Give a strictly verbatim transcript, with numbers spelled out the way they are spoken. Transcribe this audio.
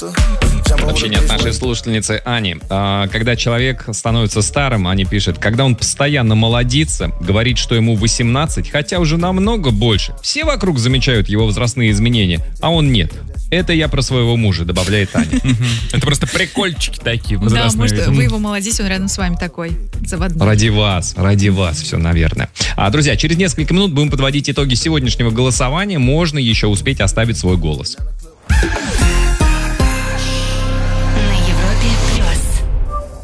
Сообщение от нашей слушательницы Ани. А, когда человек становится старым, Аня пишет, когда он постоянно молодится, говорит, что ему восемнадцать, хотя уже намного больше. Все вокруг замечают его возрастные изменения, а он нет. Это я про своего мужа, добавляет Аня. Это просто прикольчики такие. Да, может, вы его молодите, он рядом с вами такой заводной. Ради вас, ради вас все, наверное. А, друзья, через несколько минут будем подводить итоги сегодняшнего голосования. Можно еще успеть оставить свой голос.